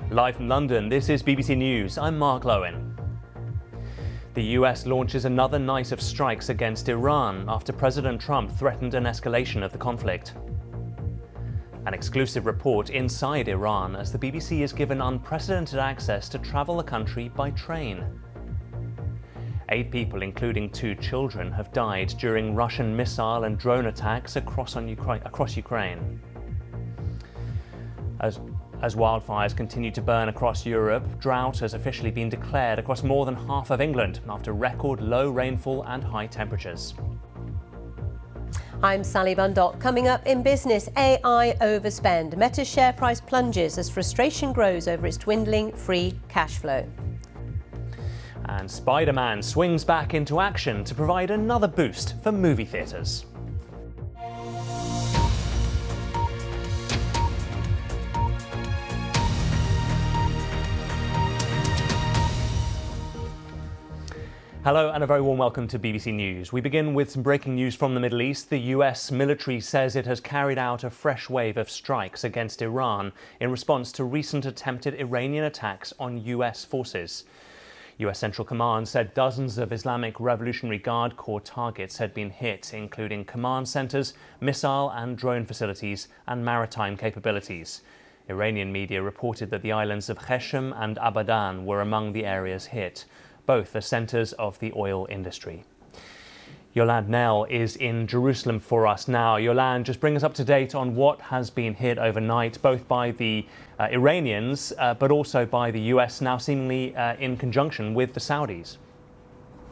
Live from London, this is BBC News. I'm Mark Lowen. The US launches another night of strikes against Iran after President Trump threatened an escalation of the conflict. An exclusive report inside Iran as the BBC is given unprecedented access to travel the country by train. 8 people, including 2 children, have died during Russian missile and drone attacks across Ukraine. As wildfires continue to burn across Europe, drought has officially been declared across more than half of England after record low rainfall and high temperatures. I'm Sally Bundock. Coming up in business, AI overspend. Meta's share price plunges as frustration grows over its dwindling free cash flow. And Spider-Man swings back into action to provide another boost for movie theatres. Hello and a very warm welcome to BBC News. We begin with some breaking news from the Middle East. The US military says it has carried out a fresh wave of strikes against Iran in response to recent attempted Iranian attacks on US forces. US Central Command said dozens of Islamic Revolutionary Guard Corps targets had been hit, including command centres, missile and drone facilities and maritime capabilities. Iranian media reported that the islands of Qeshm and Abadan were among the areas hit. Both are centres of the oil industry. Yolande Knell is in Jerusalem for us now. Yolande, just bring us up to date on what has been hit overnight, both by the Iranians, but also by the US, now seemingly in conjunction with the Saudis.